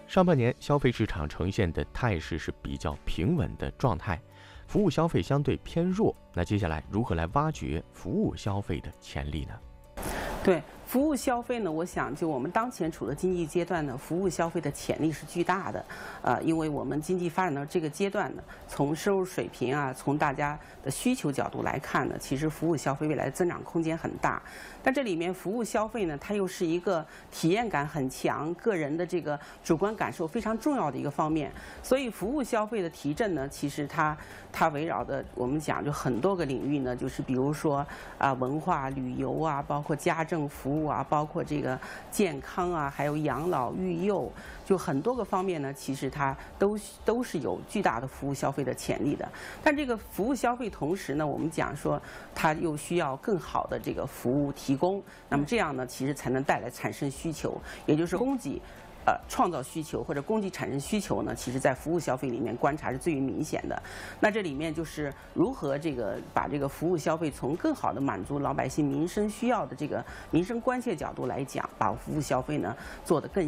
上半年消费市场呈现的态势是比较平稳的状态，服务消费相对偏弱。那接下来如何来挖掘服务消费的潜力呢？ 对服务消费呢，我想就我们当前处的经济阶段呢，服务消费的潜力是巨大的。因为我们经济发展到这个阶段呢，从收入水平啊，从大家的需求角度来看呢，其实服务消费未来的增长空间很大。但这里面服务消费呢，它又是一个体验感很强、个人的这个主观感受非常重要的一个方面。所以服务消费的提振呢，其实它围绕的我们讲就很多个领域呢，就是比如说文化旅游啊，包括家政服务啊，包括这个健康啊，还有养老育幼，就很多个方面呢，其实它都是有巨大的服务消费的潜力的。但这个服务消费同时呢，我们讲说它又需要更好的这个服务提供，那么这样呢，其实才能产生需求，也就是供给。创造需求或者供给产生需求呢，其实在服务消费里面观察是最为明显的。那这里面就是如何把这个服务消费从更好的满足老百姓民生需要的这个民生关切角度来讲，把服务消费呢做得更